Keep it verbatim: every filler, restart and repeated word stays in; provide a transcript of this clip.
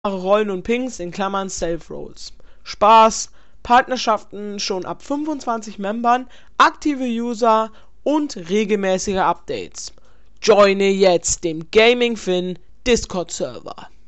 Rollen und Pings in Klammern Safe Roles. Spaß, Partnerschaften schon ab fünfundzwanzig Membern, aktive User und regelmäßige Updates. Joine jetzt dem Gaming Fin Discord Server.